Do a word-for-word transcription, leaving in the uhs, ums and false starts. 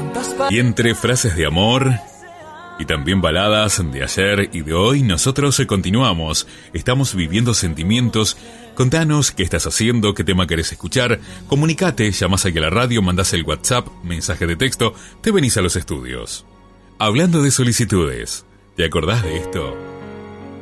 Y entre frases de amor y también baladas de ayer y de hoy, nosotros continuamos. Estamos viviendo sentimientos. Contanos qué estás haciendo, qué tema querés escuchar. Comunicate, llamás aquí a la radio, mandás el WhatsApp, mensaje de texto, te venís a los estudios. Hablando de solicitudes, ¿te acordás de esto?